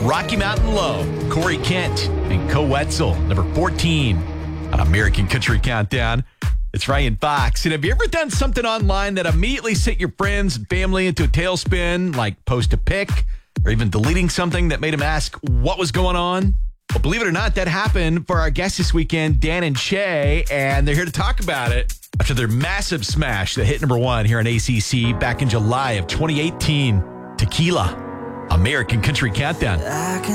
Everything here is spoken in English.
Rocky Mountain Low, Corey Kent, and Co Wetzel, number 14 on American Country Countdown. It's Ryan Fox. And have you ever done something online that immediately sent your friends and family into a tailspin, like post a pic or even deleting something that made them ask what was going on? Well, believe it or not, that happened for our guests this weekend, Dan and Shay, and they're here to talk about it after their massive smash that hit number 1 here on ACC back in July of 2018. Tequila, American Country Countdown.